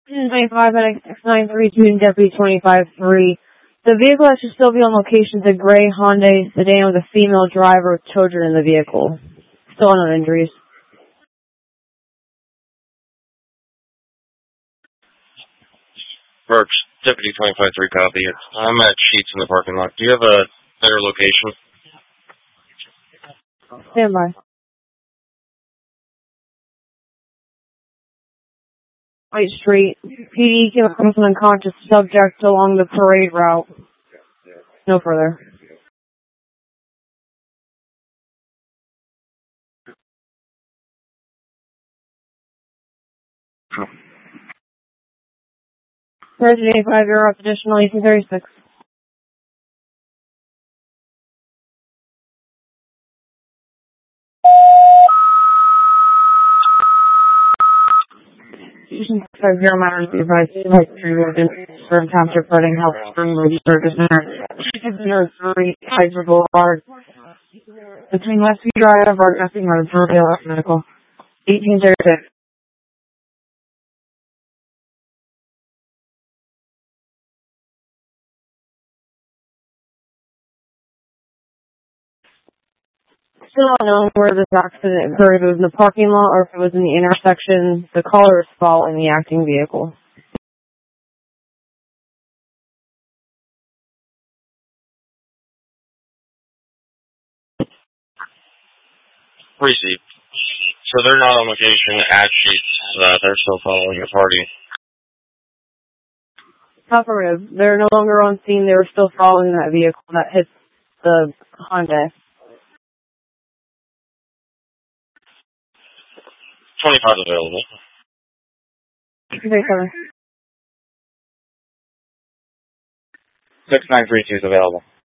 25 at 6932 and Deputy 25-3. The vehicle that should still be on location is a gray Hyundai sedan with a female driver with children in the vehicle. Still no injuries. Merch, Deputy 25-3 copy. I'm at Sheets in the parking lot. Do you have a better location? Stand by. White Street. PD came across an unconscious subject along the parade route. No further. President 85, you're up. Additional 1836. Station 50 matters be advised to like 3 residents for township flooding health spring movie service center. Nurse 3, Kaiser Boulevard. Between Westview Drive and Broadcasting Road for Reveal Medical. 1836. Still don't know where this accident occurred, if it was in the parking lot or if it was in the intersection. The caller is following the acting vehicle. Receipt. So they're not on location at Sheets. They're still following the party. Affirmative. They're no longer on scene. They were still following that vehicle that hit the Honda. 25 available. 67. 6932 is available.